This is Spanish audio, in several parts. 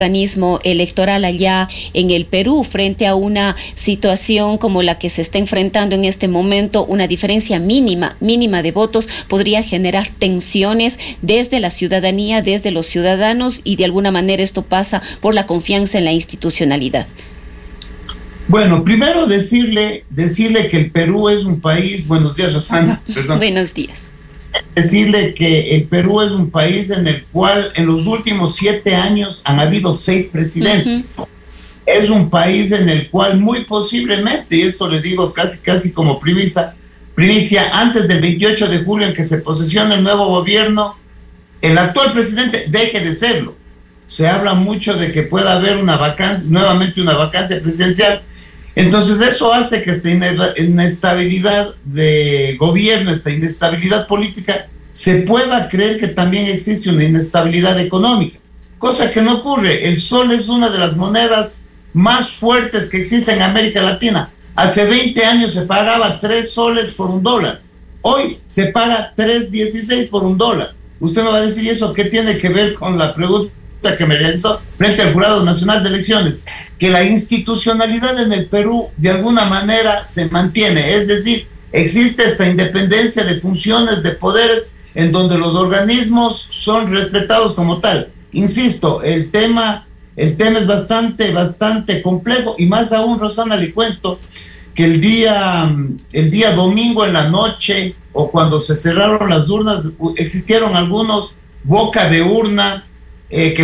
organismo electoral allá en el Perú frente a una situación como la que se está enfrentando en este momento? Una diferencia mínima de votos podría generar tensiones desde la ciudadanía, desde los ciudadanos, y de alguna manera esto pasa por la confianza en la institucionalidad. Bueno, primero decirle que el Perú es un país. Buenos días, Rosana. Perdón. Buenos días. Decirle que el Perú es un país en el cual en los últimos 7 años han habido 6 presidentes. Es un país en el cual muy posiblemente, y esto le digo casi como primicia, antes del 28 de julio en que se posesione el nuevo gobierno, el actual presidente deje de serlo. Se habla mucho de que pueda haber nuevamente una vacancia presidencial. Entonces eso hace que esta inestabilidad de gobierno, esta inestabilidad política, se pueda creer que también existe una inestabilidad económica, cosa que no ocurre. El sol es una de las monedas más fuertes que existe en América Latina. Hace 20 años se pagaba 3 soles por $1. Hoy se paga 3.16 por $1. Usted me va a decir, ¿y eso qué tiene que ver con la pregunta que me realizó frente al Jurado Nacional de Elecciones? Que la institucionalidad en el Perú de alguna manera se mantiene, es decir, existe esa independencia de funciones, de poderes, en donde los organismos son respetados como tal. Insisto, el tema es bastante complejo, y más aún, Rosana, le cuento que el día domingo en la noche, o cuando se cerraron las urnas, existieron algunos boca de urna que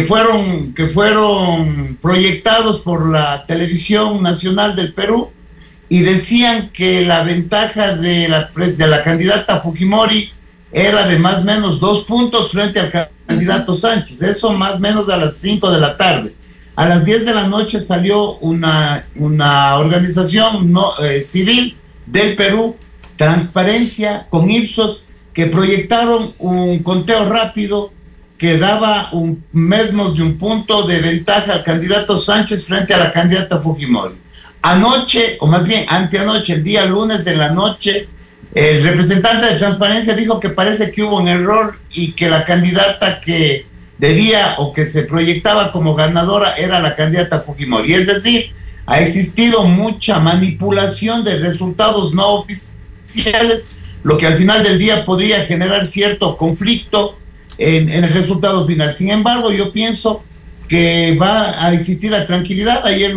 fueron proyectados por la Televisión Nacional del Perú, y decían que la ventaja de la candidata Fujimori era de más o menos 2 puntos frente al candidato Sánchez. Eso más o menos a las 5 de la tarde. A las 10 de la noche salió una organización civil del Perú, Transparencia, con Ipsos, que proyectaron un conteo rápido que daba menos de 1 punto de ventaja al candidato Sánchez frente a la candidata Fujimori. Anoche, o más bien anteanoche, el día lunes de la noche, el representante de Transparencia dijo que parece que hubo un error y que la candidata que debía o que se proyectaba como ganadora era la candidata Fujimori. Es decir, ha existido mucha manipulación de resultados no oficiales, lo que al final del día podría generar cierto conflicto en el resultado final. Sin embargo, yo pienso que va a existir la tranquilidad. Ayer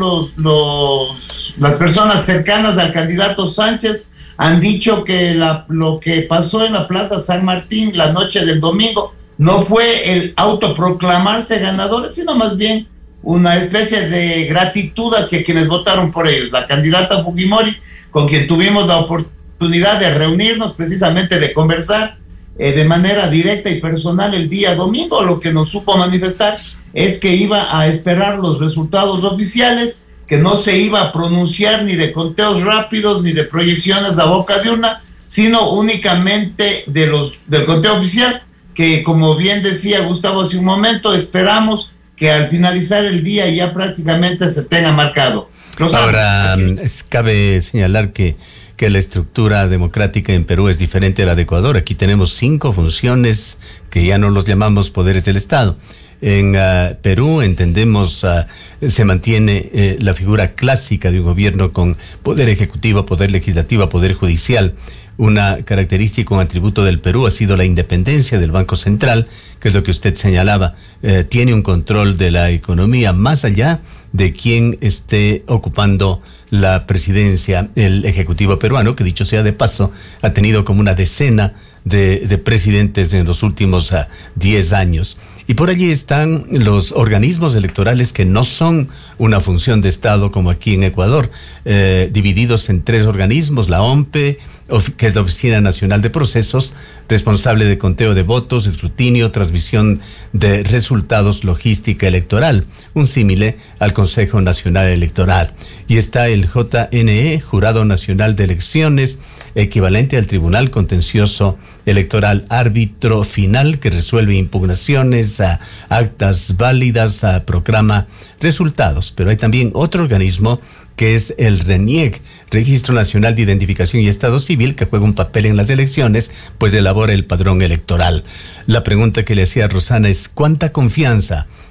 las personas cercanas al candidato Sánchez han dicho que lo que pasó en la Plaza San Martín la noche del domingo no fue el autoproclamarse ganadores, sino más bien una especie de gratitud hacia quienes votaron por ellos. La candidata Fujimori, con quien tuvimos la oportunidad de reunirnos, precisamente de conversar de manera directa y personal el día domingo, lo que nos supo manifestar es que iba a esperar los resultados oficiales, que no se iba a pronunciar ni de conteos rápidos ni de proyecciones a boca de urna, sino únicamente del conteo oficial, que, como bien decía Gustavo hace un momento, esperamos que al finalizar el día ya prácticamente se tenga marcado. Ahora, cabe señalar que la estructura democrática en Perú es diferente a la de Ecuador. Aquí tenemos 5 funciones que ya no los llamamos poderes del Estado. En Perú entendemos, se mantiene la figura clásica de un gobierno con poder ejecutivo, poder legislativo, poder judicial. Una característica, un atributo del Perú ha sido la independencia del Banco Central, que es lo que usted señalaba. Tiene un control de la economía más allá de quien esté ocupando la presidencia. El Ejecutivo peruano, que dicho sea de paso, ha tenido como una decena de presidentes en los últimos 10 años. Y por allí están los organismos electorales que no son una función de Estado como aquí en Ecuador, divididos en 3 organismos: la OMPE, que es la Oficina Nacional de Procesos, responsable de conteo de votos, escrutinio, transmisión de resultados, logística electoral, un símile al Consejo Nacional Electoral. Y está el JNE, Jurado Nacional de Elecciones, equivalente al Tribunal Contencioso Electoral, árbitro final que resuelve impugnaciones, actas válidas, proclama resultados. Pero hay también otro organismo que es el RENIEC, Registro Nacional de Identificación y Estado Civil, que juega un papel en las elecciones, pues elabora el padrón electoral. La pregunta que le hacía a Rosana es: ¿cuánta confianza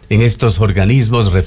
en estos organismos